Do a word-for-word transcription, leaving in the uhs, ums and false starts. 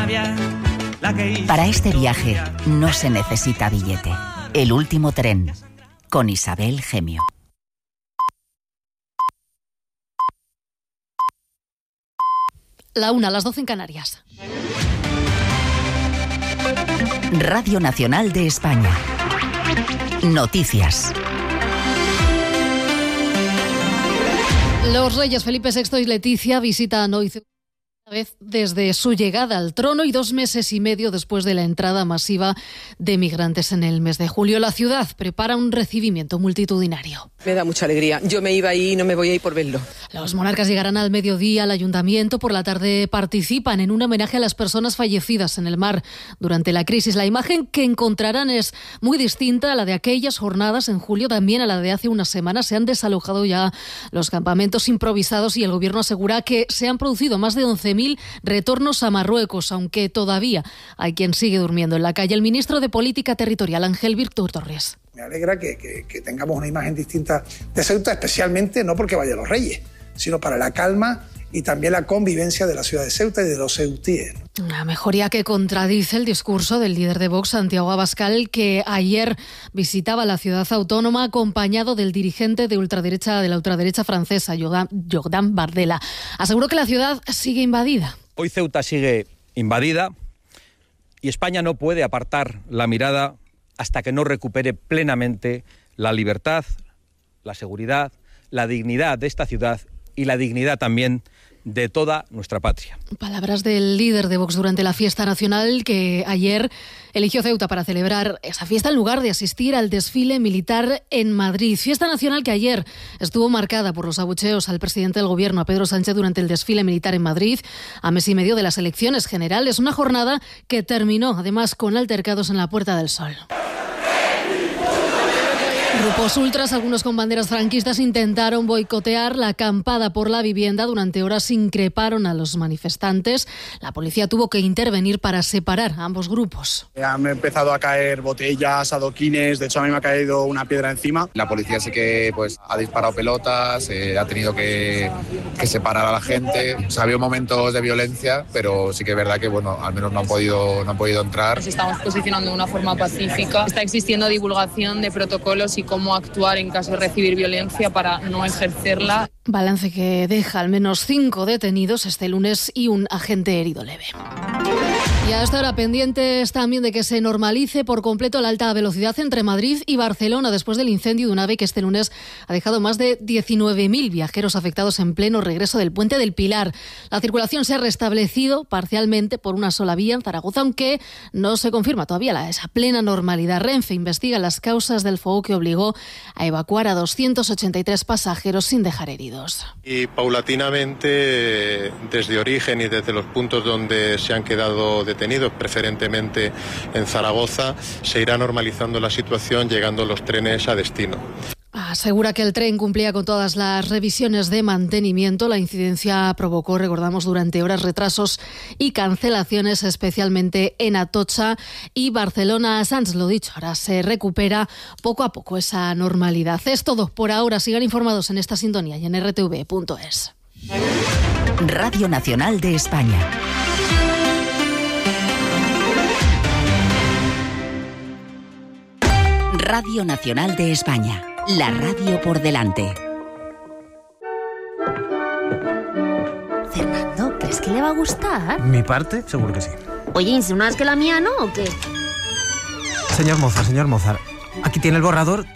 Para este viaje no se necesita billete. El último tren, con Isabel Gemio. La una, a las doce en Canarias. Radio Nacional de España. Noticias. Los reyes Felipe sexto y Leticia visitan hoy vez desde su llegada al trono y dos meses y medio después de la entrada masiva de migrantes en el mes de julio. La ciudad prepara un recibimiento multitudinario. Me da mucha alegría. Yo me iba ahí y no me voy a ir por verlo. Los monarcas llegarán al mediodía al ayuntamiento. Por la tarde participan en un homenaje a las personas fallecidas en el mar durante la crisis. La imagen que encontrarán es muy distinta a la de aquellas jornadas en julio, también a la de hace unas semanas. Se han desalojado ya los campamentos improvisados y el gobierno asegura que se han producido más de once mil retornos a Marruecos, aunque todavía hay quien sigue durmiendo en la calle. El ministro de Política Territorial, Ángel Víctor Torres. Me alegra que, que, que tengamos una imagen distinta de Ceuta, especialmente no porque vayan los reyes, sino para la calma y también la convivencia de la ciudad de Ceuta y de los ceutíes. Una mejoría que contradice el discurso del líder de Vox, Santiago Abascal, que ayer visitaba la ciudad autónoma acompañado del dirigente de ultraderecha de la ultraderecha francesa, Jordan Bardella. Aseguró que la ciudad sigue invadida. Hoy Ceuta sigue invadida y España no puede apartar la mirada hasta que no recupere plenamente la libertad, la seguridad, la dignidad de esta ciudad y la dignidad también de toda nuestra patria. Palabras del líder de Vox durante la fiesta nacional, que ayer eligió Ceuta para celebrar esa fiesta en lugar de asistir al desfile militar en Madrid. Fiesta nacional que ayer estuvo marcada por los abucheos al presidente del gobierno, a Pedro Sánchez, durante el desfile militar en Madrid, a mes y medio de las elecciones generales. Una jornada que terminó además con altercados en la Puerta del Sol. Grupos ultras, algunos con banderas franquistas, intentaron boicotear la acampada por la vivienda. Durante horas increparon a los manifestantes. La policía tuvo que intervenir para separar a ambos grupos. Han empezado a caer botellas, adoquines, de hecho a mí me ha caído una piedra encima. La policía sí que pues, ha disparado pelotas, eh, ha tenido que, que separar a la gente. O sea, ha habido momentos de violencia, pero sí que es verdad que bueno, al menos no han podido, no han podido entrar. Nos estamos posicionando de una forma pacífica. Está existiendo divulgación de protocolos y cómo actuar en caso de recibir violencia para no ejercerla. Balance que deja al menos cinco detenidos este lunes y un agente herido leve. Y a esta hora pendientes también de que se normalice por completo la alta velocidad entre Madrid y Barcelona después del incendio de un AVE que este lunes ha dejado más de diecinueve mil viajeros afectados en pleno regreso del Puente del Pilar. La circulación se ha restablecido parcialmente por una sola vía en Zaragoza, aunque no se confirma todavía la, esa plena normalidad. Renfe investiga las causas del fuego que obligó a evacuar a doscientos ochenta y tres pasajeros sin dejar heridos. Y paulatinamente, desde origen y desde los puntos donde se han quedado detenidos, preferentemente en Zaragoza, se irá normalizando la situación, llegando los trenes a destino. Asegura que el tren cumplía con todas las revisiones de mantenimiento. La incidencia provocó, recordamos, durante horas retrasos y cancelaciones, especialmente en Atocha y Barcelona. Sants, lo dicho, ahora se recupera poco a poco esa normalidad. Es todo por ahora. Sigan informados en esta sintonía y en r t v punto es. Radio Nacional de España. Radio Nacional de España. La radio por delante. Fernando, ¿crees que le va a gustar? Mi parte, seguro que sí. Oye, ¿insinúas que la mía no o qué? Señor Mozart, señor Mozart, aquí tiene el borrador